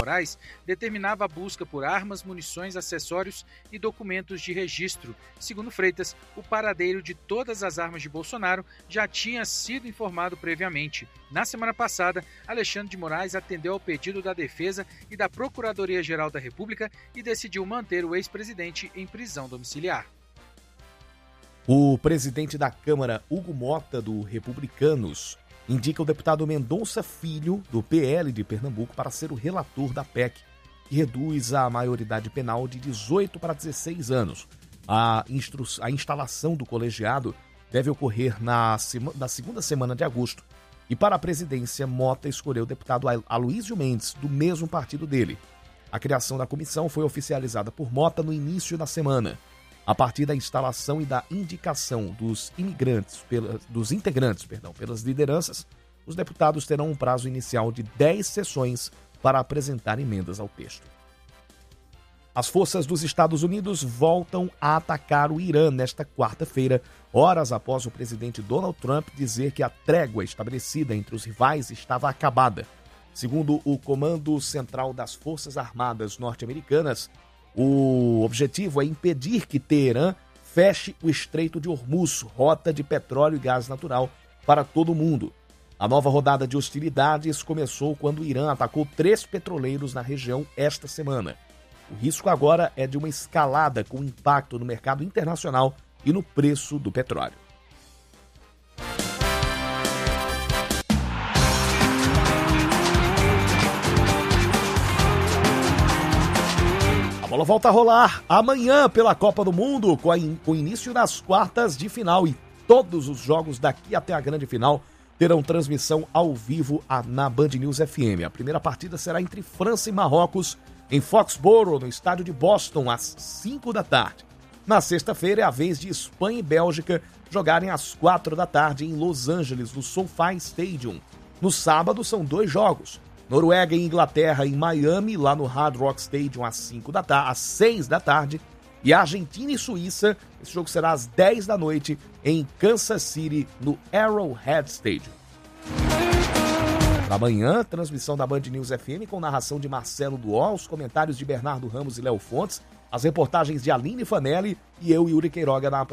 eleitorais determinava a busca por armas, munições, acessórios e documentos de registro. Segundo Freitas, o paradeiro de todas as armas de Bolsonaro já tinha sido informado previamente. Na semana passada, Alexandre de Moraes atendeu ao pedido da Defesa e da Procuradoria-Geral da República e decidiu manter o ex-presidente em prisão domiciliar. O presidente da Câmara, Hugo Mota, do Republicanos, indica o deputado Mendonça Filho, do PL de Pernambuco, para ser o relator da PEC, que reduz a maioridade penal de 18 para 16 anos. A instalação do colegiado deve ocorrer na segunda semana de agosto. E para a presidência, Mota escolheu o deputado Aloysio Mendes, do mesmo partido dele. A criação da comissão foi oficializada por Mota no início da semana. A partir da instalação e da indicação dos integrantes pelas lideranças, os deputados terão um prazo inicial de 10 sessões para apresentar emendas ao texto. As forças dos Estados Unidos voltam a atacar o Irã nesta quarta-feira, horas após o presidente Donald Trump dizer que a trégua estabelecida entre os rivais estava acabada. Segundo o Comando Central das Forças Armadas Norte-Americanas, o objetivo é impedir que Teherã feche o Estreito de Hormuz, rota de petróleo e gás natural para todo o mundo. A nova rodada de hostilidades começou quando o Irã atacou 3 petroleiros na região esta semana. O risco agora é de uma escalada com impacto no mercado internacional e no preço do petróleo. A bola volta a rolar amanhã pela Copa do Mundo, com início nas quartas de final. E todos os jogos daqui até a grande final terão transmissão ao vivo na Band News FM. A primeira partida será entre França e Marrocos, em Foxborough, no estádio de Boston, às 5 da tarde. Na sexta-feira é a vez de Espanha e Bélgica jogarem às 4 da tarde em Los Angeles, no SoFi Stadium. No sábado são 2 jogos. Noruega e Inglaterra em Miami, lá no Hard Rock Stadium, às 6 da tarde. E Argentina e Suíça, esse jogo será às 10 da noite, em Kansas City, no Arrowhead Stadium. Para amanhã, transmissão da Band News FM com narração de Marcelo Duó, os comentários de Bernardo Ramos e Léo Fontes, as reportagens de Aline Fanelli e eu, Yuri Queiroga, na apresentação.